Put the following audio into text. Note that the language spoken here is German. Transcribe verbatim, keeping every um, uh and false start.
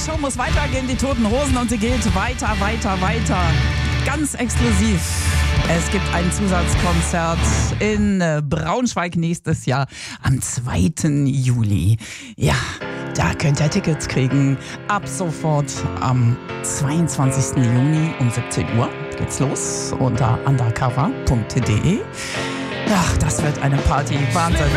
Show muss weitergehen, die Toten Hosen, und sie geht weiter, weiter, weiter. Ganz exklusiv. Es gibt ein Zusatzkonzert in Braunschweig nächstes Jahr am zweiten Juli. Ja, da könnt ihr Tickets kriegen. Ab sofort am zweiundzwanzigsten Juni um siebzehn Uhr geht's los unter undercover punkt de. Ach, das wird eine Party. Wahnsinn.